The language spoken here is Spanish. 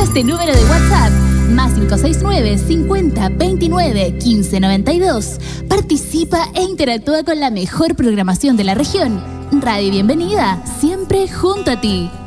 este número de WhatsApp, más 569 50 29 15 92. Participa e interactúa con la mejor programación de la región. Radio Bienvenida, siempre junto a ti.